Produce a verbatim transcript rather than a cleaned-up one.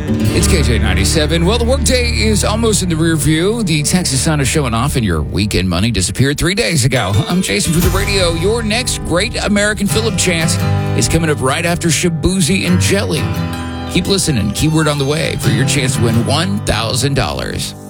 It's K J ninety-seven. Well, the workday is almost in the rear view. The Texas sun is showing off and your weekend money disappeared three days ago. I'm Jason for the radio. Your next Great American Philip chance is coming up right after Shaboozey and Jelly. Keep listening. Keyword on the way for your chance to win one thousand dollars.